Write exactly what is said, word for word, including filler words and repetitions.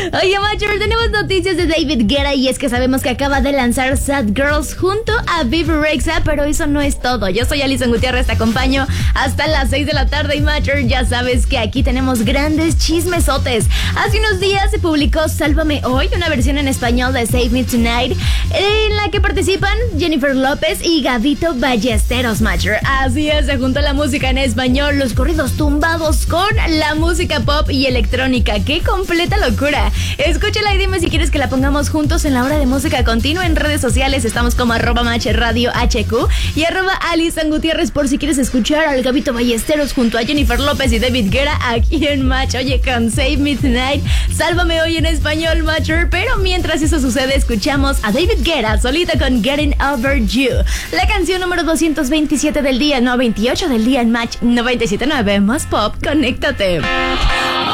Oye, Macher, tenemos noticias de David Guetta y es que sabemos que acaba de lanzar Sad Girls junto a Bebe Rexha, pero eso no es todo. Yo soy Alison Gutiérrez, te acompaño hasta las seis de la tarde y Macher, ya sabes que aquí tenemos grandes chismesotes. Hace unos días se publicó Sálvame Hoy, una versión en español de Save Me Tonight, en la que participan Jennifer López y Gabito Ballesteros, Macher. Así es, se juntó la música en español, los corridos tumbados con la música pop y electrónica. ¡Qué completa locura! Escúchala y dime si quieres que la pongamos juntos en la hora de música continua. En redes sociales estamos como arroba Macher Radio H Q y arroba Alison Gutiérrez por si quieres escuchar al Gabito Ballesteros junto a Jennifer López y David Guetta aquí en Match. Oye, con Save Me Tonight, Sálvame Hoy en español, Macher. Pero mientras eso sucede, escuchamos a David Guetta solita con Getting Over You, la canción número doscientos veintisiete del día, no veintiocho del día en Match noventa y siete punto nueve. Más pop, conéctate.